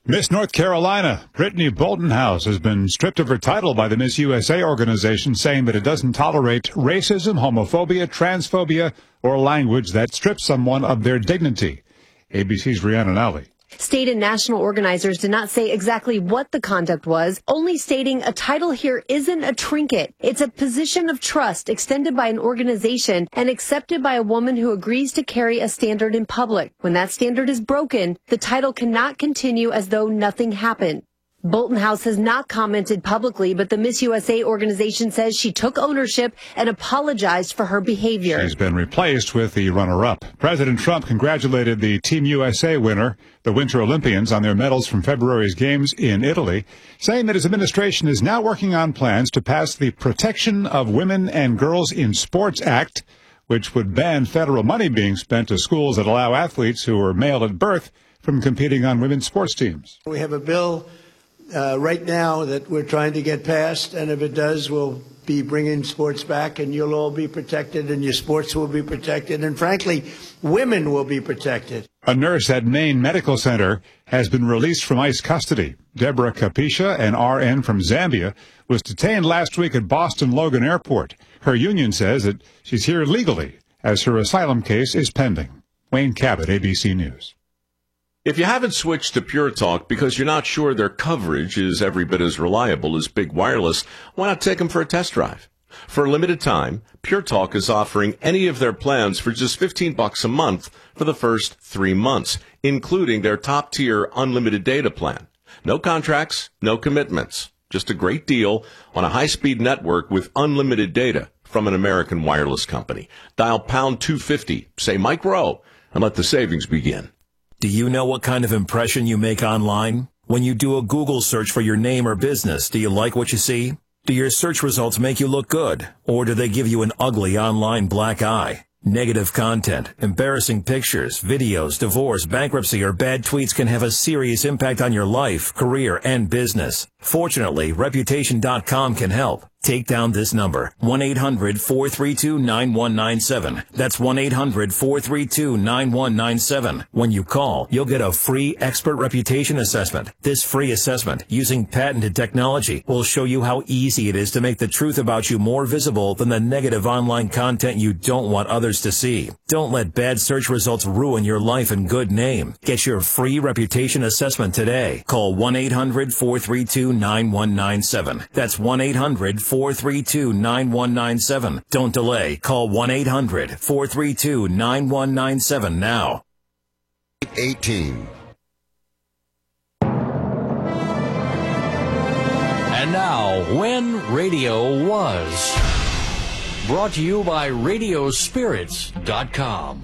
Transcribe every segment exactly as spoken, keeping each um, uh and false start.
Miss North Carolina, Brittany Boldenhouse, has been stripped of her title by the Miss U S A organization, saying that it doesn't tolerate racism, homophobia, transphobia, or language that strips someone of their dignity. A B C's Rhiannon Alley. State and national organizers did not say exactly what the conduct was, only stating a title here isn't a trinket. It's a position of trust extended by an organization and accepted by a woman who agrees to carry a standard in public. When that standard is broken, the title cannot continue as though nothing happened. Boldenhouse has not commented publicly, but the Miss U S A organization says she took ownership and apologized for her behavior. She's been replaced with the runner-up. President Trump congratulated the Team U S A winner, the Winter Olympians, on their medals from February's games in Italy, saying that his administration is now working on plans to pass the Protection of Women and Girls in Sports Act, which would ban federal money being spent to schools that allow athletes who are male at birth from competing on women's sports teams. We have a bill Uh, right now that we're trying to get passed, and if it does, we'll be bringing sports back, and you'll all be protected, and your sports will be protected, and frankly, women will be protected. A nurse at Maine Medical Center has been released from ICE custody. Deborah Kapisha, an R N from Zambia, was detained last week at Boston Logan Airport. Her union says that she's here legally, as her asylum case is pending. Wayne Cabot, A B C News. If you haven't switched to Pure Talk because you're not sure their coverage is every bit as reliable as Big Wireless, why not take them for a test drive? For a limited time, Pure Talk is offering any of their plans for just fifteen bucks a month for the first three months, including their top-tier unlimited data plan. No contracts, no commitments. Just a great deal on a high-speed network with unlimited data from an American wireless company. Dial pound two fifty, say Mike Rowe, and let the savings begin. Do you know what kind of impression you make online? When you do a Google search for your name or business, do you like what you see? Do your search results make you look good? Or do they give you an ugly online black eye? Negative content, embarrassing pictures, videos, divorce, bankruptcy, or bad tweets can have a serious impact on your life, career, and business. Fortunately, Reputation dot com can help. Take down this number, one eight hundred four three two nine one nine seven. That's one eight hundred four three two nine one nine seven. When you call, you'll get a free expert reputation assessment. This free assessment, using patented technology, will show you how easy it is to make the truth about you more visible than the negative online content you don't want others to see. Don't let bad search results ruin your life and good name. Get your free reputation assessment today. Call one eight hundred four three two nine one nine seven. That's one eight hundred four three two nine one nine seven. Don't delay. Call one eight hundred four three two nine one nine seven now. eighteen. And now, When Radio Was. Brought to you by radio spirits dot com.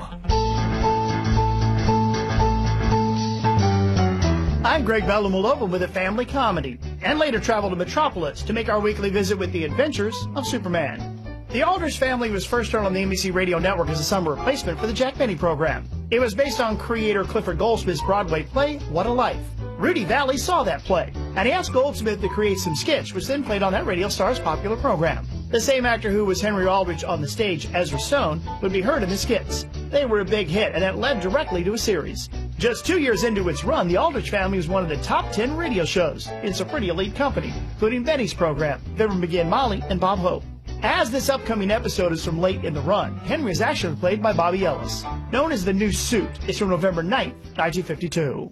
I'm Greg Bellamolova with a family comedy, and later traveled to Metropolis to make our weekly visit with the adventures of Superman. The Aldrich Family was first heard on the N B C Radio Network as a summer replacement for the Jack Benny program. It was based on creator Clifford Goldsmith's Broadway play, What a Life. Rudy Valley saw that play, and he asked Goldsmith to create some sketch, which then played on that radio star's popular program. The same actor who was Henry Aldrich on the stage, Ezra Stone, would be heard in the skits. They were a big hit, and it led directly to a series. Just two years into its run, the Aldrich Family was one of the top ten radio shows. It's a pretty elite company, including Benny's program, Fibber McGee, Molly, and Bob Hope. As this upcoming episode is from late in the run, Henry is actually played by Bobby Ellis. Known as The New Suit, it's from November ninth, nineteen fifty-two.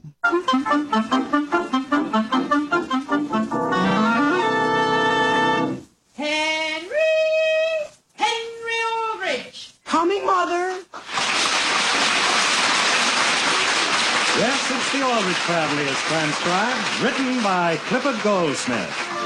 Henry! Henry Aldrich! Coming, Mother! Yes, it's The Aldrich Family is transcribed, written by Clifford Goldsmith.